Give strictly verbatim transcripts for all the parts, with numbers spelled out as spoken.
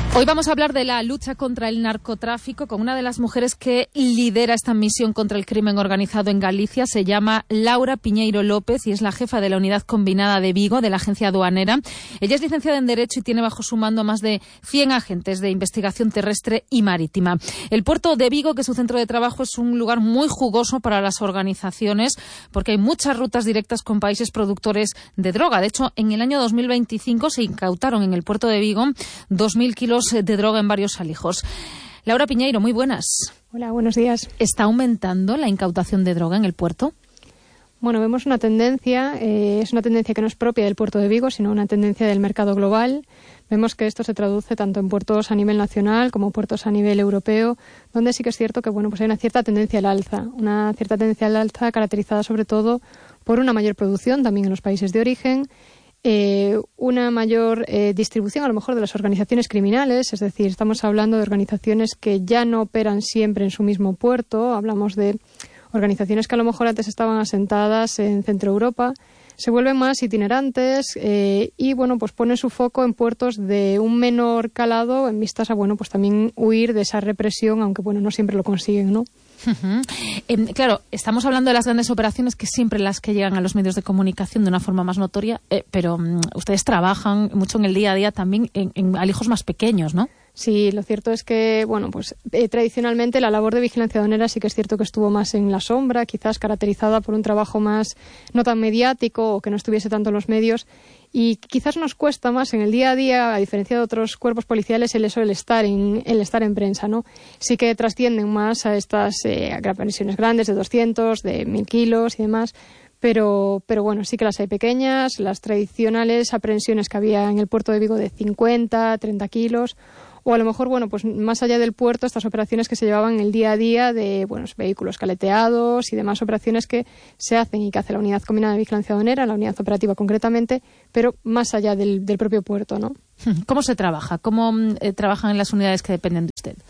Hoy vamos a hablar de la lucha contra el narcotráfico con una de las mujeres que lidera esta misión contra el crimen organizado en Galicia. Se llama Laura Piñeiro López y es la jefa de la Unidad Combinada de Vigo, de la Agencia Aduanera. Ella es licenciada en Derecho y tiene bajo su mando más de cien agentes de investigación terrestre y marítima. El puerto de Vigo, que es su centro de trabajo, es un lugar muy jugoso para las organizaciones porque hay muchas rutas directas con países productores de droga. De hecho, en el año dos mil veinticinco se incautaron en el puerto de Vigo dos mil kilos de droga en varios alijos. Laura Piñeiro, muy buenas. Hola, buenos días. ¿Está aumentando la incautación de droga en el puerto? Bueno, vemos una tendencia, eh, es una tendencia que no es propia del puerto de Vigo, sino una tendencia del mercado global. Vemos que esto se traduce tanto en puertos a nivel nacional como puertos a nivel europeo, donde sí que es cierto que bueno, pues hay una cierta tendencia al alza, una cierta tendencia al alza caracterizada sobre todo por una mayor producción también en los países de origen, Eh, una mayor eh, distribución a lo mejor de las organizaciones criminales, es decir, estamos hablando de organizaciones que ya no operan siempre en su mismo puerto, hablamos de organizaciones que a lo mejor antes estaban asentadas en Centro Europa, se vuelven más itinerantes eh, y bueno, pues ponen su foco en puertos de un menor calado en vistas a bueno, pues también huir de esa represión, aunque bueno, no siempre lo consiguen, ¿no? Uh-huh. Eh, claro, estamos hablando de las grandes operaciones que siempre las que llegan a los medios de comunicación de una forma más notoria, eh, pero um, ustedes trabajan mucho en el día a día también en, en alijos más pequeños, ¿no? Sí, lo cierto es que, bueno, pues eh, tradicionalmente la labor de vigilancia aduanera sí que es cierto que estuvo más en la sombra, quizás caracterizada por un trabajo más no tan mediático o que no estuviese tanto en los medios. Y quizás nos cuesta más en el día a día, a diferencia de otros cuerpos policiales, el eso, el estar en, el estar en prensa, ¿no? Sí que trascienden más a estas eh, aprehensiones grandes de doscientos, de mil kilos y demás, pero, pero bueno, sí que las hay pequeñas, las tradicionales aprehensiones que había en el puerto de Vigo de cincuenta, treinta kilos, o a lo mejor, bueno, pues más allá del puerto, estas operaciones que se llevaban en el día a día de buenos vehículos caleteados y demás operaciones que se hacen y que hace la Unidad Combinada de Vigilancia Aduanera, la unidad operativa concretamente, pero más allá del, del propio puerto, ¿no? ¿Cómo se trabaja? ¿Cómo eh, trabajan en las unidades que dependen de usted?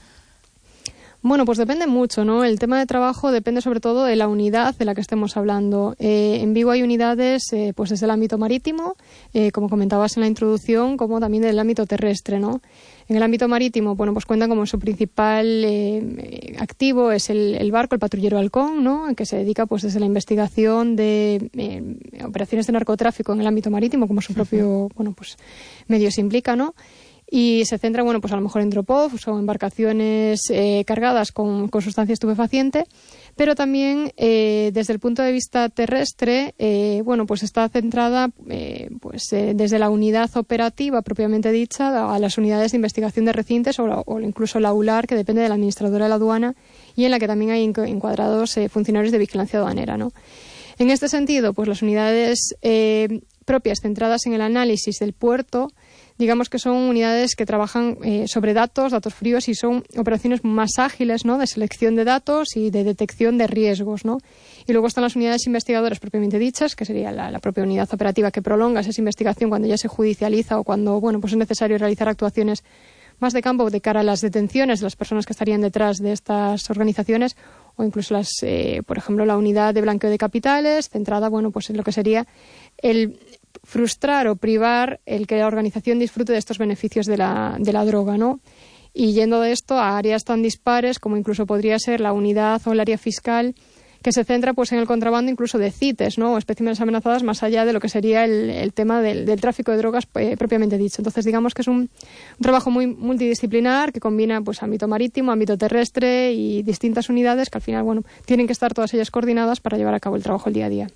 Bueno, pues depende mucho, ¿no? El tema de trabajo depende sobre todo de la unidad de la que estemos hablando. Eh, en Vigo hay unidades eh, pues desde el ámbito marítimo, eh, como comentabas en la introducción, como también del ámbito terrestre, ¿no? En el ámbito marítimo, bueno, pues cuentan como su principal eh, activo es el, el barco, el patrullero Halcón, ¿no? Que se dedica pues desde la investigación de eh, operaciones de narcotráfico en el ámbito marítimo, como su propio, bueno, pues medio se implica, ¿no? Y se centra, bueno, pues a lo mejor en drop-off o embarcaciones eh, cargadas con, con sustancia estupefaciente, pero también eh, desde el punto de vista terrestre, eh, bueno, pues está centrada eh, pues eh, desde la unidad operativa propiamente dicha a las unidades de investigación de recintes o, o incluso la U L A R, que depende de la administradora de la aduana y en la que también hay encuadrados eh, funcionarios de vigilancia aduanera, ¿no? En este sentido, pues las unidades eh, propias centradas en el análisis del puerto, digamos que son unidades que trabajan eh, sobre datos, datos fríos, y son operaciones más ágiles, ¿no? De selección de datos y de detección de riesgos, ¿no? Y luego están las unidades investigadoras propiamente dichas, que sería la, la propia unidad operativa que prolonga esa investigación cuando ya se judicializa o cuando, bueno, pues es necesario realizar actuaciones más de campo de cara a las detenciones de las personas que estarían detrás de estas organizaciones, o incluso las, eh, por ejemplo, la unidad de blanqueo de capitales, centrada, bueno, pues en lo que sería el frustrar o privar el que la organización disfrute de estos beneficios de la, de la droga, ¿no? Y yendo de esto a áreas tan dispares como incluso podría ser la unidad o el área fiscal, que se centra pues en el contrabando incluso de CITES, ¿no? O especímenes amenazadas, más allá de lo que sería el, el tema del, del tráfico de drogas eh, propiamente dicho. Entonces, digamos que es un, un trabajo muy multidisciplinar que combina pues ámbito marítimo, ámbito terrestre y distintas unidades que al final, bueno, tienen que estar todas ellas coordinadas para llevar a cabo el trabajo el día a día.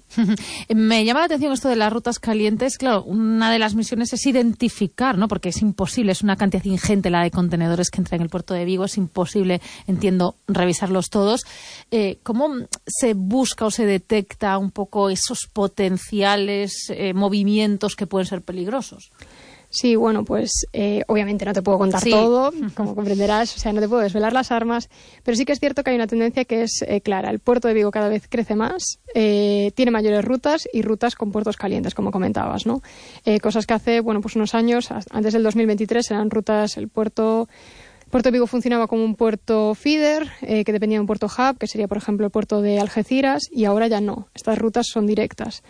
Me llama la atención esto de las rutas calientes. Claro, una de las misiones es identificar, ¿no? Porque es imposible, es una cantidad ingente la de contenedores que entra en el puerto de Vigo, es imposible, entiendo, revisarlos todos. Eh, ¿Cómo se busca o se detecta un poco esos potenciales eh, movimientos que pueden ser peligrosos? Sí, bueno, pues eh, obviamente no te puedo contar sí. todo, como comprenderás, o sea, no te puedo desvelar las armas, pero sí que es cierto que hay una tendencia que es eh, clara. El puerto de Vigo cada vez crece más, eh, tiene mayores rutas y rutas con puertos calientes, como comentabas, ¿no? Eh, cosas que hace, bueno, pues unos años, antes del dos mil veintitrés, eran rutas, el puerto... Puerto de Vigo funcionaba como un puerto feeder, eh, que dependía de un puerto hub, que sería, por ejemplo, el puerto de Algeciras, y ahora ya no. Estas rutas son directas.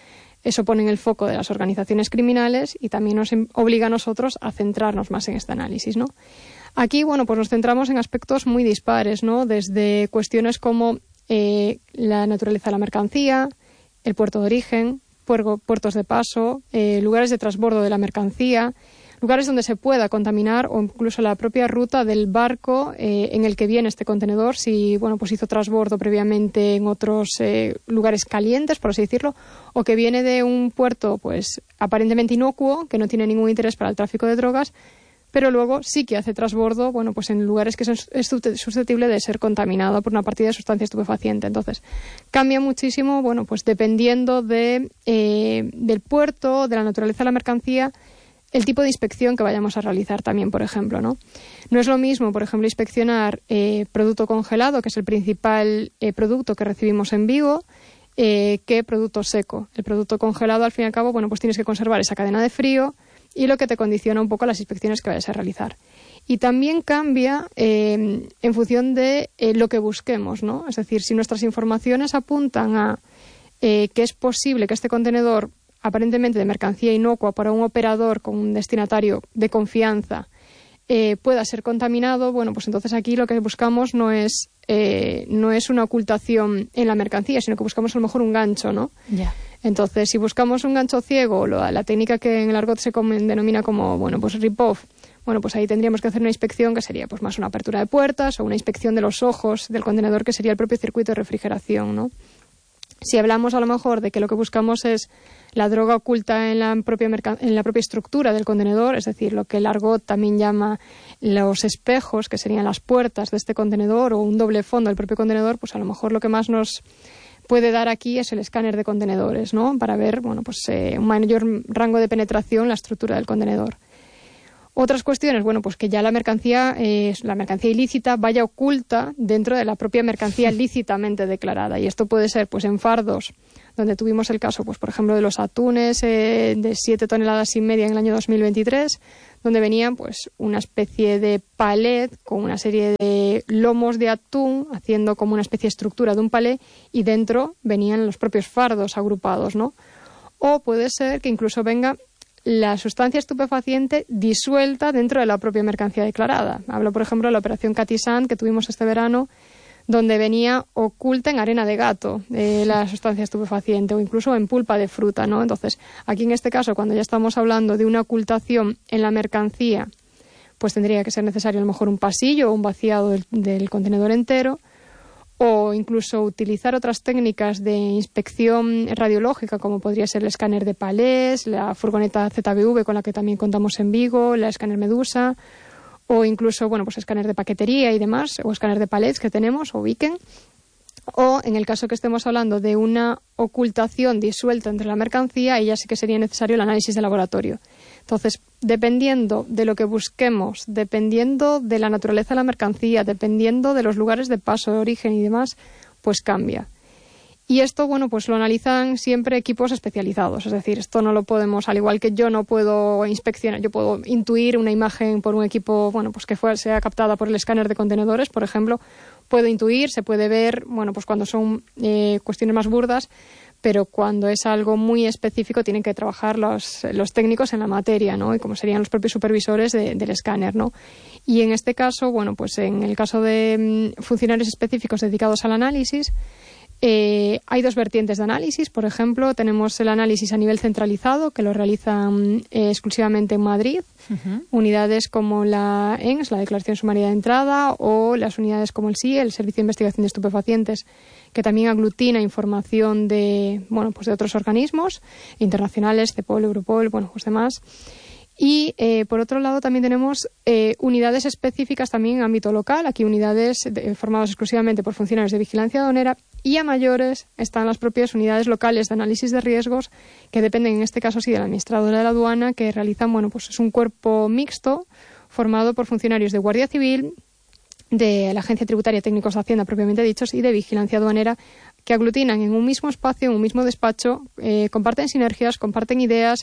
eso pone en el foco de las organizaciones criminales y también nos obliga a nosotros a centrarnos más en este análisis, ¿no? Aquí, bueno, pues nos centramos en aspectos muy dispares, ¿no? Desde cuestiones como eh, la naturaleza de la mercancía, el puerto de origen, puerto, puertos de paso, eh, lugares de transbordo de la mercancía, lugares donde se pueda contaminar o incluso la propia ruta del barco eh, en el que viene este contenedor, si bueno pues hizo transbordo previamente en otros eh, lugares calientes, por así decirlo, o que viene de un puerto pues aparentemente inocuo, que no tiene ningún interés para el tráfico de drogas, pero luego sí que hace transbordo, bueno, pues en lugares que son, es susceptible de ser contaminado por una partida de sustancia estupefaciente. Entonces, cambia muchísimo, bueno, pues dependiendo de, eh, del puerto, de la naturaleza de la mercancía, el tipo de inspección que vayamos a realizar también, por ejemplo, ¿no? No es lo mismo, por ejemplo, inspeccionar eh, producto congelado, que es el principal eh, producto que recibimos en Vigo, eh, que producto seco. El producto congelado, al fin y al cabo, bueno, pues tienes que conservar esa cadena de frío y lo que te condiciona un poco las inspecciones que vayas a realizar. Y también cambia eh, en función de eh, lo que busquemos, ¿no? Es decir, si nuestras informaciones apuntan a eh, que es posible que este contenedor aparentemente de mercancía inocua para un operador con un destinatario de confianza eh, pueda ser contaminado, bueno, pues entonces aquí lo que buscamos no es eh, no es una ocultación en la mercancía, sino que buscamos a lo mejor un gancho, ¿no? Yeah. Entonces, si buscamos un gancho ciego, la, la técnica que en el argot se come, denomina como, bueno, pues rip-off, bueno, pues ahí tendríamos que hacer una inspección que sería pues más una apertura de puertas o una inspección de los ojos del contenedor, que sería el propio circuito de refrigeración, ¿no? Si hablamos a lo mejor de que lo que buscamos es la droga oculta en la propia merc- en la propia estructura del contenedor, es decir, lo que el argot también llama los espejos, que serían las puertas de este contenedor, o un doble fondo del propio contenedor, pues a lo mejor lo que más nos puede dar aquí es el escáner de contenedores, ¿no? Para ver, bueno, pues eh, un mayor rango de penetración en la estructura del contenedor. Otras cuestiones, bueno, pues que ya la mercancía, eh, la mercancía ilícita vaya oculta dentro de la propia mercancía lícitamente declarada. Y esto puede ser, pues, en fardos, donde tuvimos el caso, pues, por ejemplo, de los atunes eh, de siete toneladas y media en el año dos mil veintitrés, donde venían, pues, una especie de palet con una serie de lomos de atún, haciendo como una especie de estructura de un palé, y dentro venían los propios fardos agrupados, ¿no? O puede ser que incluso venga la sustancia estupefaciente disuelta dentro de la propia mercancía declarada. Hablo, por ejemplo, de la operación Catizán que tuvimos este verano, donde venía oculta en arena de gato eh, la sustancia estupefaciente, o incluso en pulpa de fruta, ¿no? Entonces, aquí en este caso, cuando ya estamos hablando de una ocultación en la mercancía, pues tendría que ser necesario a lo mejor un pasillo o un vaciado del, del contenedor entero, o incluso utilizar otras técnicas de inspección radiológica, como podría ser el escáner de palés, la furgoneta Z B V con la que también contamos en Vigo, la escáner Medusa, o incluso, bueno, pues escáner de paquetería y demás, o escáner de palets que tenemos, o Viken. O en el caso que estemos hablando de una ocultación disuelta entre la mercancía, ahí ya sí que sería necesario el análisis de laboratorio. Entonces, dependiendo de lo que busquemos, dependiendo de la naturaleza de la mercancía, dependiendo de los lugares de paso, de origen y demás, pues cambia. Y esto, bueno, pues lo analizan siempre equipos especializados. Es decir, esto no lo podemos, al igual que yo no puedo inspeccionar, yo puedo intuir una imagen por un equipo, bueno, pues que fue, sea captada por el escáner de contenedores, por ejemplo, puedo intuir, se puede ver, bueno, pues cuando son eh, cuestiones más burdas, pero cuando es algo muy específico tienen que trabajar los, los técnicos en la materia, ¿no? Y como serían los propios supervisores de, del escáner, ¿no? Y en este caso, bueno, pues en el caso de mm, funcionarios específicos dedicados al análisis, Eh, hay dos vertientes de análisis. Por ejemplo, tenemos el análisis a nivel centralizado, que lo realizan eh, exclusivamente en Madrid. Uh-huh. Unidades como la E N S, la Declaración Sumaria de Entrada, o las unidades como el S I E, el Servicio de Investigación de Estupefacientes, que también aglutina información de, bueno, pues de otros organismos internacionales, CEPOL, Europol, bueno, pues demás. Y, eh, por otro lado, también tenemos eh, unidades específicas también en ámbito local. Aquí unidades de, formadas exclusivamente por funcionarios de vigilancia aduanera, y a mayores están las propias unidades locales de análisis de riesgos, que dependen en este caso sí de la administradora de la aduana, que realizan, bueno, pues es un cuerpo mixto formado por funcionarios de Guardia Civil, de la Agencia Tributaria, técnicos de Hacienda propiamente dichos, y de vigilancia aduanera, que aglutinan en un mismo espacio, en un mismo despacho, eh, comparten sinergias, comparten ideas,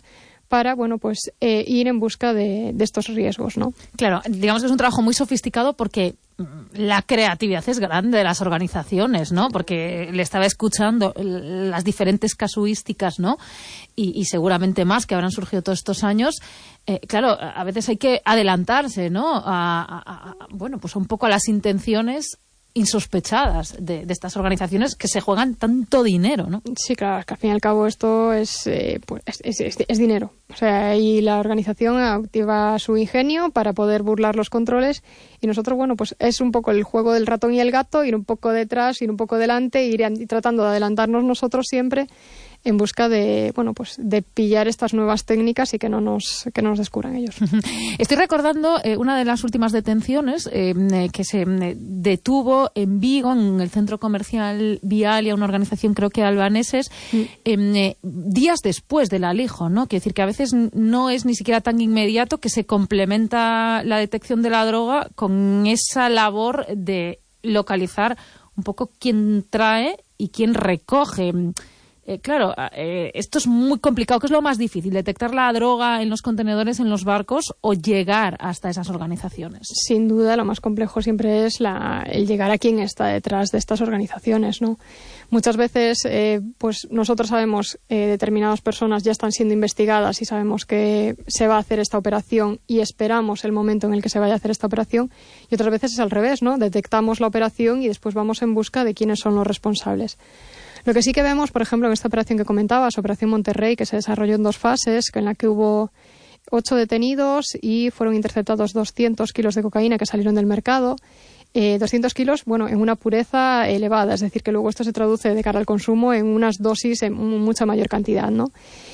para, bueno, pues eh, ir en busca de, de estos riesgos, ¿no? Claro, digamos que es un trabajo muy sofisticado porque la creatividad es grande de las organizaciones, ¿no? Porque le estaba escuchando las diferentes casuísticas, ¿no? Y, y seguramente más que habrán surgido todos estos años. Eh, claro, a veces hay que adelantarse, ¿no? A, a, a, bueno, pues un poco a las intenciones insospechadas de, de estas organizaciones que se juegan tanto dinero, ¿no? Sí, claro, es que al fin y al cabo esto es, eh, pues es, es, es, es dinero. O sea, y la organización activa su ingenio para poder burlar los controles y nosotros, bueno, pues es un poco el juego del ratón y el gato, ir un poco detrás, ir un poco delante, ir tratando de adelantarnos nosotros siempre en busca de, bueno, pues de pillar estas nuevas técnicas y que no nos que no nos descubran ellos. Estoy recordando eh, una de las últimas detenciones eh, que se eh, detuvo en Vigo, en el centro comercial Vialia, una organización creo que albaneses, mm. eh, días después del alijo, ¿no? Quiere decir que a veces no es ni siquiera tan inmediato, que se complementa la detección de la droga con esa labor de localizar un poco quién trae y quién recoge. Eh, claro, eh, esto es muy complicado. ¿Qué es lo más difícil? ¿Detectar la droga en los contenedores, en los barcos, o llegar hasta esas organizaciones? Sin duda, lo más complejo siempre es la, el llegar a quién está detrás de estas organizaciones, ¿no? Muchas veces, eh, pues nosotros sabemos eh, determinadas personas ya están siendo investigadas y sabemos que se va a hacer esta operación y esperamos el momento en el que se vaya a hacer esta operación, y otras veces es al revés, ¿no? Detectamos la operación y después vamos en busca de quiénes son los responsables. Lo que sí que vemos, por ejemplo, en esta operación que comentabas, Operación Monterrey, que se desarrolló en dos fases, en la que hubo ocho detenidos y fueron interceptados doscientos kilos de cocaína que salieron del mercado. Eh, doscientos kilos, bueno, en una pureza elevada, es decir, que luego esto se traduce de cara al consumo en unas dosis en mucha mayor cantidad, ¿no?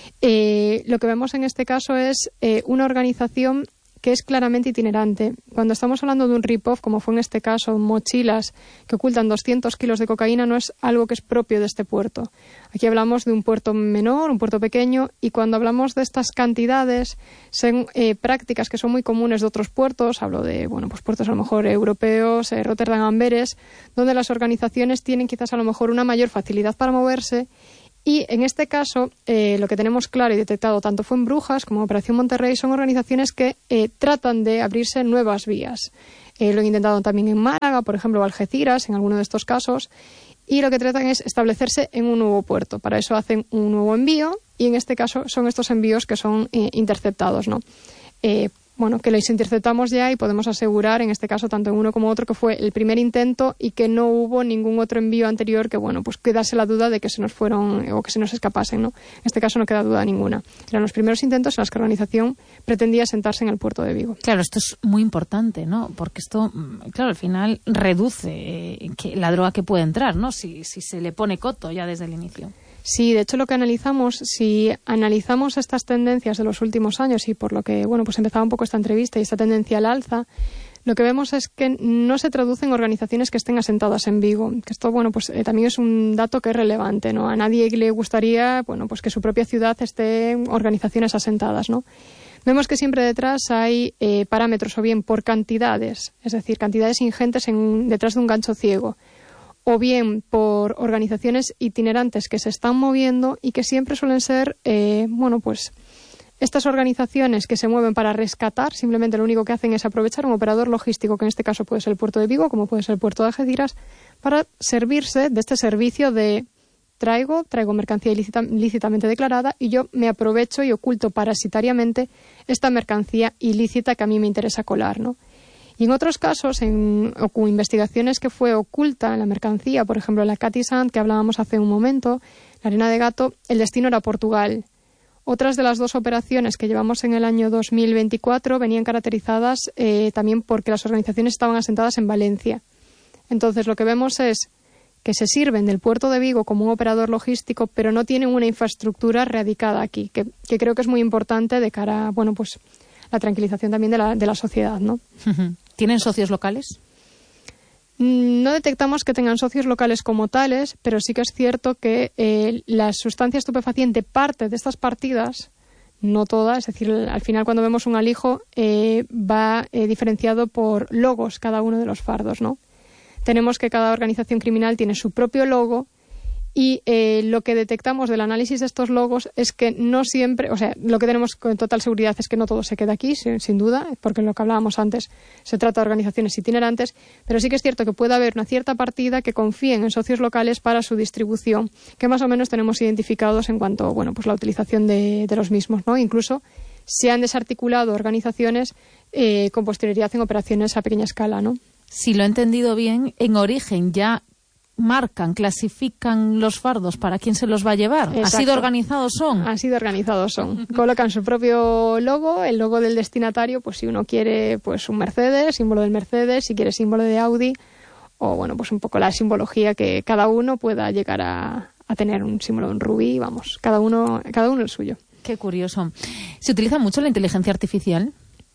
Eh, lo que vemos en este caso es eh, una organización que es claramente itinerante. Cuando estamos hablando de un rip-off, como fue en este caso, mochilas que ocultan doscientos kilos de cocaína, no es algo que es propio de este puerto. Aquí hablamos de un puerto menor, un puerto pequeño, y cuando hablamos de estas cantidades, son eh, prácticas que son muy comunes de otros puertos, hablo de, bueno, pues puertos a lo mejor europeos, eh, Rotterdam, Amberes, donde las organizaciones tienen quizás a lo mejor una mayor facilidad para moverse. Y en este caso, eh, lo que tenemos claro y detectado tanto fue en Brujas como en Operación Monterrey, son organizaciones que eh, tratan de abrirse nuevas vías. Eh, lo han intentado también en Málaga, por ejemplo, o Algeciras, en alguno de estos casos, y lo que tratan es establecerse en un nuevo puerto. Para eso hacen un nuevo envío, y en este caso son estos envíos que son eh, interceptados, ¿no? Eh, bueno, que los interceptamos ya y podemos asegurar, en este caso, tanto en uno como otro, que fue el primer intento y que no hubo ningún otro envío anterior que, bueno, pues quedase la duda de que se nos fueron o que se nos escapasen, ¿no? En este caso no queda duda ninguna. Eran los primeros intentos en los que la organización pretendía sentarse en el puerto de Vigo. Claro, esto es muy importante, ¿no? Porque esto, claro, al final reduce eh, que la droga que puede entrar, ¿no? Si, si se le pone coto ya desde el inicio. Sí, de hecho lo que analizamos, si analizamos estas tendencias de los últimos años y por lo que, bueno, pues empezaba un poco esta entrevista y esta tendencia al alza, lo que vemos es que no se traducen organizaciones que estén asentadas en Vigo. Que esto, bueno, pues eh, también es un dato que es relevante, ¿no? A nadie le gustaría, bueno, pues que su propia ciudad esté en organizaciones asentadas, ¿no? Vemos que siempre detrás hay eh, parámetros o bien por cantidades, es decir, cantidades ingentes en, detrás de un gancho ciego, o bien por organizaciones itinerantes que se están moviendo y que siempre suelen ser, eh, bueno, pues estas organizaciones que se mueven para rescatar, simplemente lo único que hacen es aprovechar un operador logístico, que en este caso puede ser el puerto de Vigo, como puede ser el puerto de Algeciras, para servirse de este servicio de traigo, traigo mercancía ilícita, ilícitamente declarada y yo me aprovecho y oculto parasitariamente esta mercancía ilícita que a mí me interesa colar, ¿no? Y en otros casos, en o investigaciones que fue oculta en la mercancía, por ejemplo, la Cathy Sand, que hablábamos hace un momento, la arena de gato, el destino era Portugal. Otras de las dos operaciones que llevamos en el año dos mil veinticuatro venían caracterizadas eh, también porque las organizaciones estaban asentadas en Valencia. Entonces, lo que vemos es que se sirven del puerto de Vigo como un operador logístico, pero no tienen una infraestructura radicada aquí, que, que creo que es muy importante de cara a, bueno, pues, la tranquilización también de la, de la sociedad, ¿no? ¿Tienen socios locales? No detectamos que tengan socios locales como tales, pero sí que es cierto que eh, la sustancia estupefaciente parte de estas partidas, no todas, es decir, al final cuando vemos un alijo eh, va eh, diferenciado por logos cada uno de los fardos, ¿no? Tenemos que cada organización criminal tiene su propio logo Y eh, lo que detectamos del análisis de estos logos es que no siempre, o sea, lo que tenemos con total seguridad es que no todo se queda aquí, sin, sin duda, porque lo que hablábamos antes se trata de organizaciones itinerantes, pero sí que es cierto que puede haber una cierta partida que confíen en socios locales para su distribución, que más o menos tenemos identificados en cuanto, bueno, pues la utilización de, de los mismos, ¿no? Incluso se han desarticulado organizaciones eh, con posterioridad en operaciones a pequeña escala, ¿no? Si lo he entendido bien, en origen ya marcan, clasifican los fardos para quién se los va a llevar. Exacto. Así de organizados son. Así de organizados son. Colocan su propio logo, el logo del destinatario, pues si uno quiere pues un Mercedes, símbolo del Mercedes, si quiere símbolo de Audi, o bueno, pues un poco la simbología que cada uno pueda llegar a, a tener un símbolo en rubí, vamos, cada uno, cada uno el suyo. Qué curioso. ¿Se utiliza mucho la inteligencia artificial?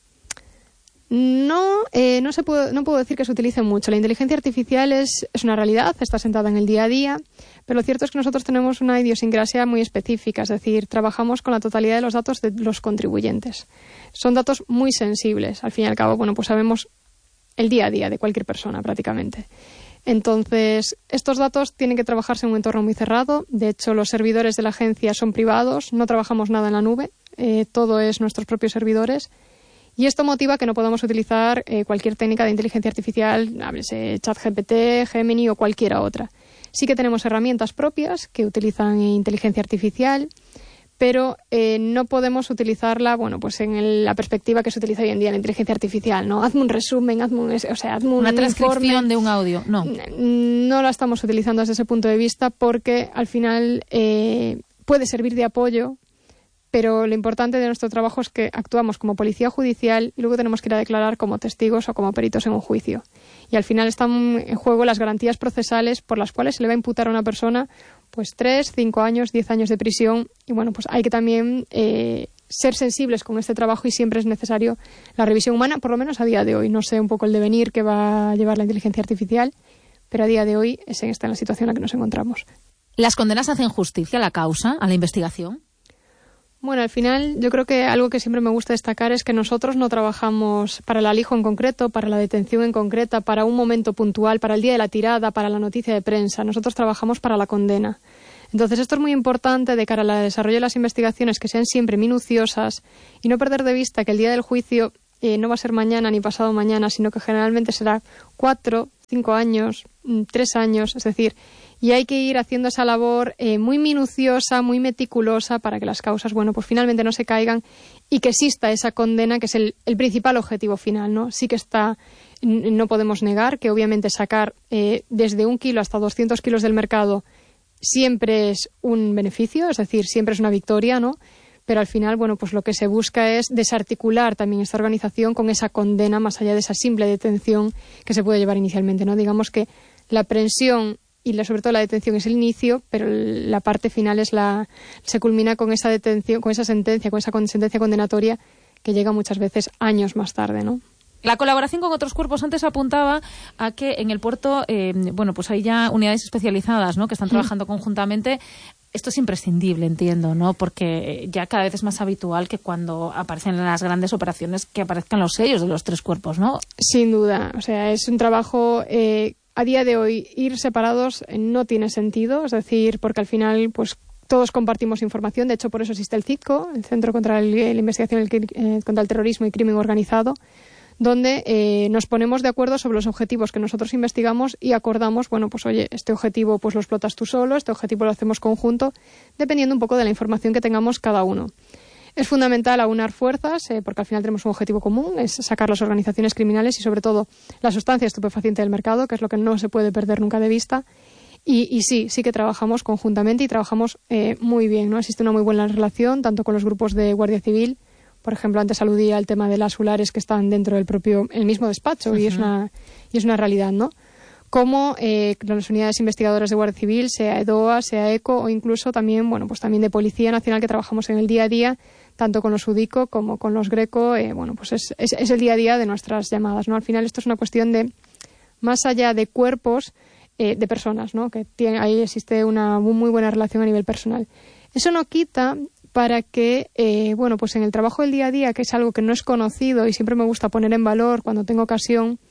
No, eh, no, se puede, no puedo decir que se utilice mucho. La inteligencia artificial es, es una realidad, está sentada en el día a día, pero lo cierto es que nosotros tenemos una idiosincrasia muy específica, es decir, trabajamos con la totalidad de los datos de los contribuyentes. Son datos muy sensibles. Al fin y al cabo, bueno, pues sabemos el día a día de cualquier persona prácticamente. Entonces, estos datos tienen que trabajarse en un entorno muy cerrado. De hecho, los servidores de la agencia son privados, no trabajamos nada en la nube, eh, todo es nuestros propios servidores. Y esto motiva que no podamos utilizar eh, cualquier técnica de inteligencia artificial, háblese ChatGPT, Gemini o cualquiera otra. Sí que tenemos herramientas propias que utilizan inteligencia artificial, pero eh, no podemos utilizarla, bueno, pues en el, la perspectiva que se utiliza hoy en día en la inteligencia artificial, ¿no? Hazme un resumen, hazme un, o sea, hazme un una transcripción informe. de un audio, no. No la estamos utilizando desde ese punto de vista porque al final eh, puede servir de apoyo, pero lo importante de nuestro trabajo es que actuamos como policía judicial y luego tenemos que ir a declarar como testigos o como peritos en un juicio. Y al final están en juego las garantías procesales por las cuales se le va a imputar a una persona pues tres, cinco años, diez años de prisión. Y bueno, pues hay que también eh, ser sensibles con este trabajo y siempre es necesario la revisión humana, por lo menos a día de hoy. No sé un poco el devenir que va a llevar la inteligencia artificial, pero a día de hoy es esta en la situación en la que nos encontramos. ¿Las condenas hacen justicia a la causa, a la investigación? Bueno, al final yo creo que algo que siempre me gusta destacar es que nosotros no trabajamos para el alijo en concreto, para la detención en concreta, para un momento puntual, para el día de la tirada, para la noticia de prensa. Nosotros trabajamos para la condena. Entonces esto es muy importante de cara al desarrollo de las investigaciones, que sean siempre minuciosas y no perder de vista que el día del juicio eh, no va a ser mañana ni pasado mañana, sino que generalmente será cuatro, cinco años, tres años, es decir, y hay que ir haciendo esa labor eh, muy minuciosa, muy meticulosa para que las causas, bueno, pues finalmente no se caigan y que exista esa condena, que es el, el principal objetivo final, ¿no? Sí que está, no podemos negar que obviamente sacar eh, desde un kilo hasta doscientos kilos del mercado siempre es un beneficio, es decir, siempre es una victoria, ¿no? Pero al final, bueno, pues lo que se busca es desarticular también esta organización con esa condena más allá de esa simple detención que se puede llevar inicialmente, ¿no? Digamos que la aprehensión y la, sobre todo la detención es el inicio, pero la parte final es la se culmina con esa detención, con esa sentencia, con esa sentencia condenatoria que llega muchas veces años más tarde, ¿no? La colaboración con otros cuerpos antes apuntaba a que en el puerto, eh, bueno, pues hay ya unidades especializadas, ¿no?, que están trabajando conjuntamente. Esto es imprescindible, entiendo, ¿no? Porque ya cada vez es más habitual que cuando aparecen las grandes operaciones que aparezcan los sellos de los tres cuerpos, ¿no? Sin duda. O sea, es un trabajo eh, a día de hoy ir separados no tiene sentido, es decir, porque al final, pues todos compartimos información. De hecho, por eso existe el CITCO, el Centro contra el, la Investigación el, eh, contra el Terrorismo y Crimen Organizado, donde eh, nos ponemos de acuerdo sobre los objetivos que nosotros investigamos y acordamos, bueno, pues oye, este objetivo pues lo explotas tú solo, este objetivo lo hacemos conjunto, dependiendo un poco de la información que tengamos cada uno. Es fundamental aunar fuerzas, eh, porque al final tenemos un objetivo común, es sacar las organizaciones criminales y sobre todo la sustancia estupefaciente del mercado, que es lo que no se puede perder nunca de vista. Y, y sí, sí que trabajamos conjuntamente y trabajamos eh, muy bien, ¿no? Existe una muy buena relación, tanto con los grupos de Guardia Civil. Por ejemplo, antes aludía al tema de las ULARes que están dentro del propio, el mismo despacho, uh-huh. y es una y es una realidad, ¿no? Como eh, las unidades investigadoras de Guardia Civil, sea EDOA, sea ECO, o incluso también, bueno, pues también de Policía Nacional, que trabajamos en el día a día, tanto con los UDICO como con los GRECO, eh, bueno, pues es, es, es el día a día de nuestras llamadas, ¿no? Al final esto es una cuestión de, más allá de cuerpos, eh, de personas, ¿no? Que tiene, ahí existe una muy buena relación a nivel personal. Eso no quita para que, eh, bueno, pues en el trabajo del día a día, que es algo que no es conocido y siempre me gusta poner en valor cuando tengo ocasión,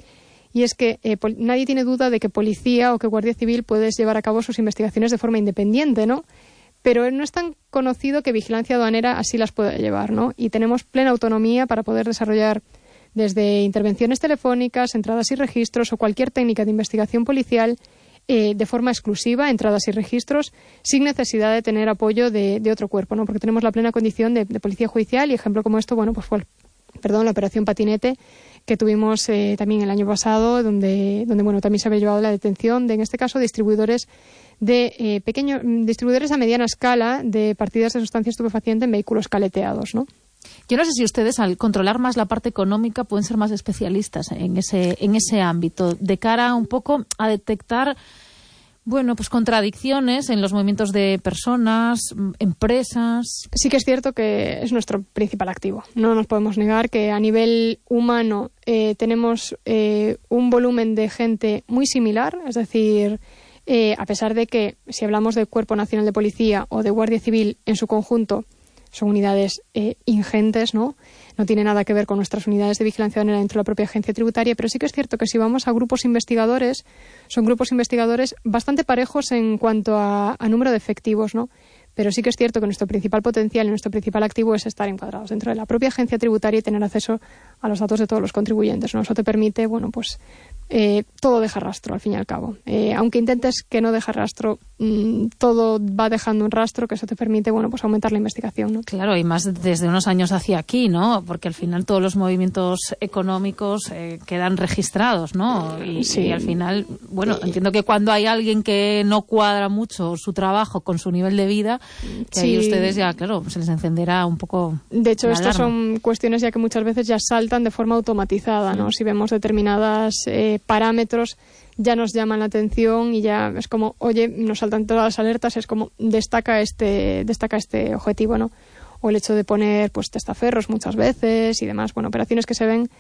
y es que eh, pol- nadie tiene duda de que policía o que Guardia Civil puedes llevar a cabo sus investigaciones de forma independiente, ¿no? Pero no es tan conocido que Vigilancia Aduanera así las pueda llevar, ¿no? Y tenemos plena autonomía para poder desarrollar desde intervenciones telefónicas, entradas y registros o cualquier técnica de investigación policial eh, de forma exclusiva, entradas y registros, sin necesidad de tener apoyo de, de otro cuerpo, ¿no? Porque tenemos la plena condición de, de policía judicial y ejemplo como esto, bueno, pues fue, perdón, la operación Patinete que tuvimos eh, también el año pasado, donde, donde bueno, también se había llevado la detención de, en este caso, distribuidores de eh, pequeños distribuidores a mediana escala de partidas de sustancia estupefaciente en vehículos caleteados, ¿no? Yo no sé si ustedes, al controlar más la parte económica, pueden ser más especialistas en ese, en ese ámbito, de cara un poco a detectar, bueno, pues contradicciones en los movimientos de personas, empresas. Sí que es cierto que es nuestro principal activo. No nos podemos negar que a nivel humano eh, tenemos eh, un volumen de gente muy similar, es decir, eh, a pesar de que si hablamos del Cuerpo Nacional de Policía o de Guardia Civil en su conjunto, son unidades eh, ingentes, ¿no? No tiene nada que ver con nuestras unidades de vigilancia aduanera dentro de la propia agencia tributaria, pero sí que es cierto que si vamos a grupos investigadores, son grupos investigadores bastante parejos en cuanto a, a número de efectivos, ¿no? Pero sí que es cierto que nuestro principal potencial y nuestro principal activo es estar encuadrados dentro de la propia agencia tributaria y tener acceso a los datos de todos los contribuyentes, ¿no? Eso te permite, bueno, pues eh, todo deja rastro, al fin y al cabo. Eh, aunque intentes que no deje rastro, mmm, todo va dejando un rastro, que eso te permite, bueno, pues aumentar la investigación, ¿no? Claro, y más desde unos años hacia aquí, ¿no? Porque al final todos los movimientos económicos eh, quedan registrados, ¿no? Y, sí. y al final, bueno, sí. Entiendo que cuando hay alguien que no cuadra mucho su trabajo con su nivel de vida, que sí. Ahí ustedes ya, claro, se les encenderá un poco. De hecho, estas son cuestiones ya que muchas veces ya saltan de forma automatizada, ¿no? Sí. Si vemos determinadas eh, parámetros, ya nos llaman la atención y ya es como, oye, nos saltan todas las alertas, es como destaca este, destaca este objetivo, ¿no? O el hecho de poner, pues, testaferros muchas veces y demás, bueno, operaciones que se ven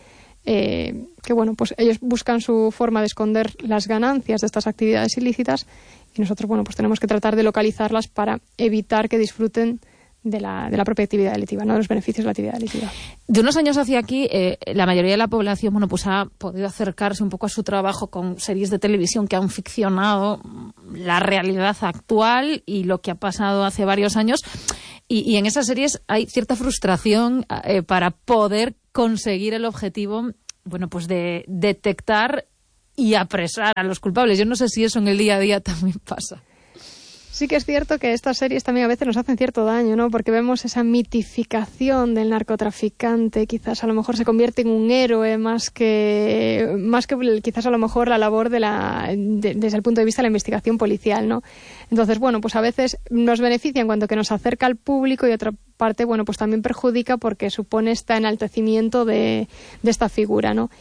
eh, que, bueno, pues ellos buscan su forma de esconder las ganancias de estas actividades ilícitas y nosotros, bueno, pues tenemos que tratar de localizarlas para evitar que disfruten de la, de la propia actividad delictiva, ¿no? De los beneficios de la actividad delictiva. De unos años hacia aquí, eh, la mayoría de la población, bueno, pues ha podido acercarse un poco a su trabajo con series de televisión que han ficcionado la realidad actual y lo que ha pasado hace varios años. Y, y en esas series hay cierta frustración eh, para poder conseguir el objetivo, bueno, pues de detectar y apresar a los culpables. Yo no sé si eso en el día a día también pasa. Sí que es cierto que estas series también a veces nos hacen cierto daño, ¿no? Porque vemos esa mitificación del narcotraficante, quizás a lo mejor se convierte en un héroe más que más que quizás a lo mejor la labor de la de, desde el punto de vista de la investigación policial, ¿no? Entonces, bueno, pues a veces nos beneficia en cuanto que nos acerca al público y otra parte, bueno, pues también perjudica porque supone este enaltecimiento de, de esta figura, ¿no?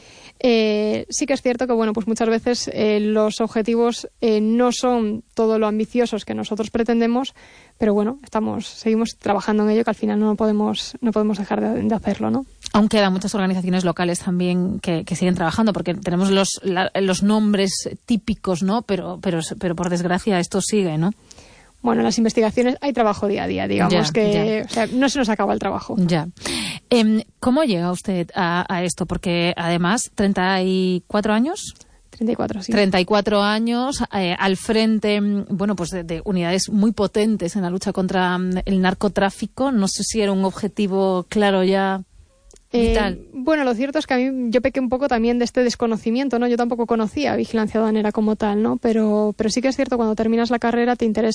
Eh, sí que es cierto que bueno, pues muchas veces eh, los objetivos eh, no son todo lo ambiciosos que nosotros pretendemos, pero bueno, estamos seguimos trabajando en ello, que al final no podemos no podemos dejar de, de hacerlo, ¿no? Aún quedan muchas organizaciones locales también que, que siguen trabajando, porque tenemos los la, los nombres típicos, ¿no? Pero pero pero por desgracia esto sigue, ¿no? Bueno, en las investigaciones hay trabajo día a día, digamos ya, que ya. O sea, no se nos acaba el trabajo. Ya. Eh, ¿Cómo llega usted a, a esto? Porque además, ¿treinta y cuatro años? treinta y cuatro, sí. treinta y cuatro años eh, al frente, bueno, pues de, de unidades muy potentes en la lucha contra el narcotráfico. No sé si era un objetivo claro ya. Eh, bueno, lo cierto es que a mí yo pequé un poco también de este desconocimiento, ¿no? Yo tampoco conocía vigilancia aduanera como tal, ¿no? Pero, pero sí que es cierto, cuando terminas la carrera te interesa